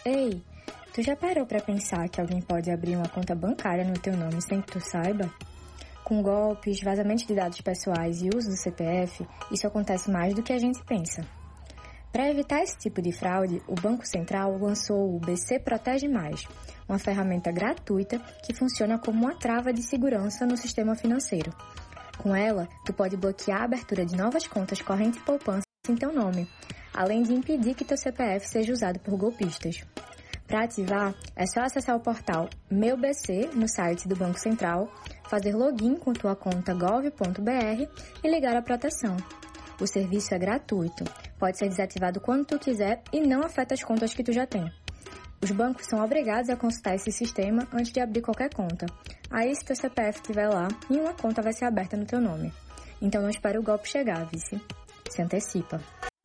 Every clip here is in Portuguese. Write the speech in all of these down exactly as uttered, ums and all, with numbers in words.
Ei, tu já parou pra pensar que alguém pode abrir uma conta bancária no teu nome sem que tu saiba? Com golpes, vazamento de dados pessoais e uso do C P F, isso acontece mais do que a gente pensa. Para evitar esse tipo de fraude, o Banco Central lançou o B C Protege Mais, uma ferramenta gratuita que funciona como uma trava de segurança no sistema financeiro. Com ela, tu pode bloquear a abertura de novas contas corrente e poupança em teu nome, além de impedir que teu C P F seja usado por golpistas. Para ativar, é só acessar o portal Meu B C no site do Banco Central, fazer login com tua conta gov ponto br e ligar a proteção. O serviço é gratuito, pode ser desativado quando tu quiser e não afeta as contas que tu já tem. Os bancos são obrigados a consultar esse sistema antes de abrir qualquer conta. Aí, se teu C P F estiver lá, nenhuma conta vai ser aberta no teu nome. Então não espere o golpe chegar, vice. Se antecipa.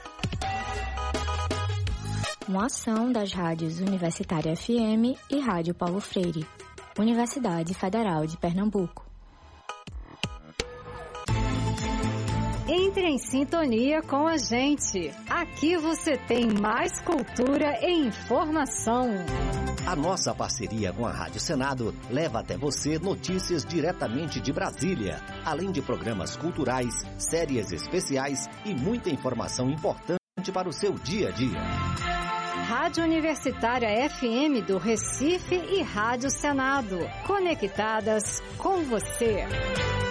Uma ação das rádios Universitária F M e Rádio Paulo Freire, Universidade Federal de Pernambuco. Entre em sintonia com a gente. Aqui você tem mais cultura e informação. A nossa parceria com a Rádio Senado leva até você notícias diretamente de Brasília, além de programas culturais, séries especiais e muita informação importante para o seu dia a dia. Rádio Universitária F M do Recife e Rádio Senado, conectadas com você.